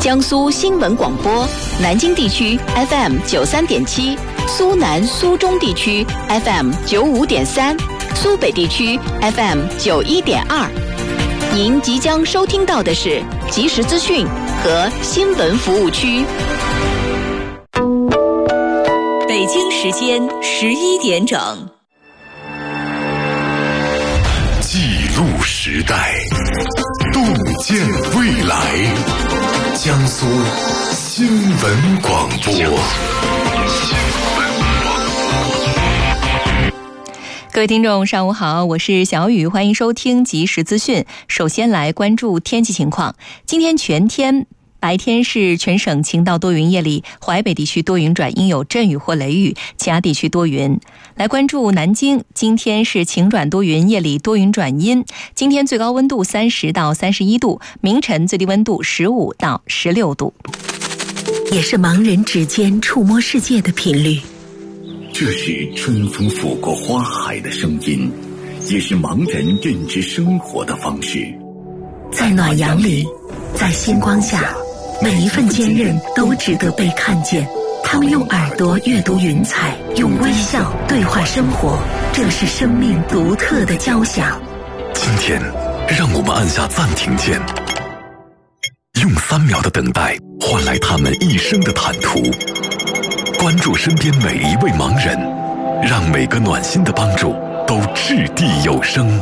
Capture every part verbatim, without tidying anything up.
江苏新闻广播，南京地区 F M 九三点七，苏南苏中地区 F M 九五点三，苏北地区 F M 九一点二。您即将收听到的是即时资讯和新闻服务区。北京时间十一点整。 记录时代，洞见未来。江苏新闻广播。 各位听众上午好，我是小雨，欢迎收听即时资讯。首先来关注天气情况。今天全天白天是全省晴到多云，夜里淮北地区多云转阴有阵雨或雷雨，其他地区多云。来关注南京，今天是晴转多云，夜里多云转阴。今天最高温度三十到三十一度，明晨最低温度十五到十六度。 也是盲人指尖触摸世界的频率。 这是春风拂过花海的声音，也是盲人认知生活的方式。 在暖阳里，在星光下，每一份坚韧都值得被看见。他们用耳朵阅读云彩，用微笑对话生活，这是生命独特的交响。 今天，让我们按下暂停键，用三秒的等待换来他们一生的坦途。关注身边每一位盲人，让每个暖心的帮助都掷地有声。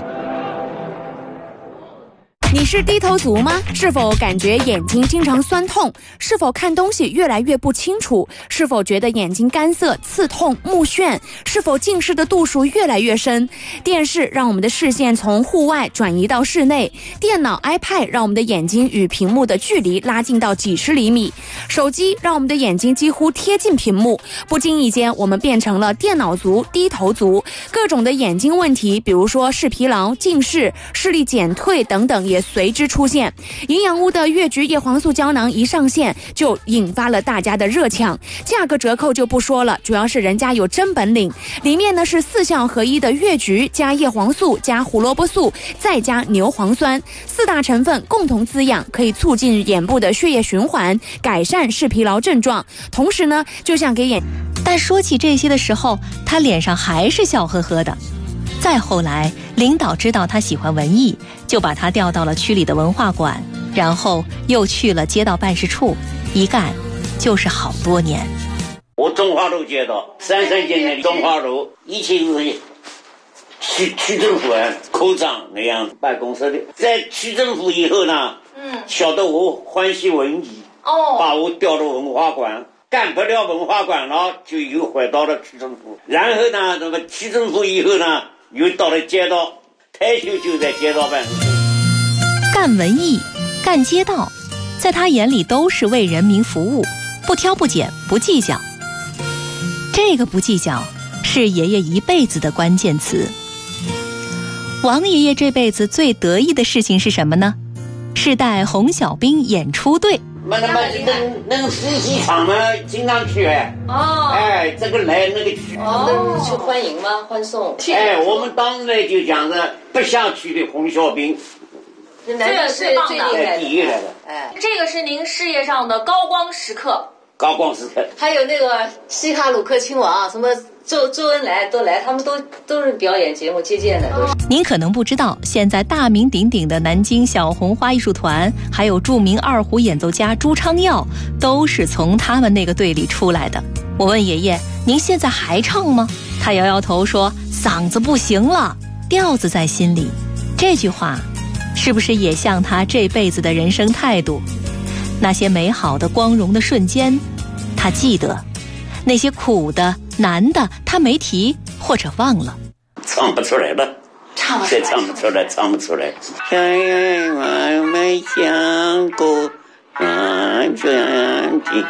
你是低头族吗？是否感觉眼睛经常酸痛？是否看东西越来越不清楚？是否觉得眼睛干涩、刺痛、目眩？是否近视的度数越来越深？电视让我们的视线从户外转移到室内，电脑 iPad 让我们的眼睛与屏幕的距离拉近到几十厘米，手机让我们的眼睛几乎贴近屏幕。不经意间，我们变成了电脑族、低头族，各种的眼睛问题，比如说视疲劳、近视、视力减退等等也随之出现。营养屋的越橘叶黄素胶囊一上线，就引发了大家的热抢，价格折扣就不说了，主要是人家有真本领。里面呢是四效合一的越橘加叶黄素加胡萝卜素再加牛磺酸，四大成分共同滋养，可以促进眼部的血液循环，改善视疲劳症状，同时呢就像给眼…… 但说起这些的时候，他脸上还是笑呵呵的。再后来，领导知道他喜欢文艺，就把他调到了区里的文化馆，然后又去了街道办事处，一干就是好多年。 我中华路街道三三街那中华路，以前是区区政府科长那样办公室的，在区政府以后呢，嗯，晓得我欢喜文艺，哦，把我调到文化馆。干不了文化馆了，就又回到了区政府。然后呢，那么区政府以后呢，又到了街道，退休就在街道办公室。 干文艺，干街道，在他眼里都是为人民服务，不挑不拣，不计较。这个不计较，是爷爷一辈子的关键词。王爷爷这辈子最得意的事情是什么呢？是带红小兵演出队。 那那么那那个夫妻场嘛，经常去哎，哦，哎，这个来那个去， 哦，去欢迎吗？欢送？ 哎，我们当时就讲着不想去的红小兵， 这个是最厉害的， 第一来的。 哎，这个是您事业上的高光时刻。 高光时刻。 还有那个西哈鲁克亲王，什么周周恩来都来，他们都都是表演节目接见的，都是。 您可能不知道，现在大名鼎鼎的南京小红花艺术团，还有著名二胡演奏家朱昌耀，都是从他们那个队里出来的。我问爷爷，您现在还唱吗？他摇摇头说，嗓子不行了，调子在心里。这句话是不是也像他这辈子的人生态度？那些美好的光荣的瞬间他记得，那些苦的难的他没提或者忘了。 唱不出来了， 唱不出来， 唱不出来，唱不出来。小月我没想过啊，这样的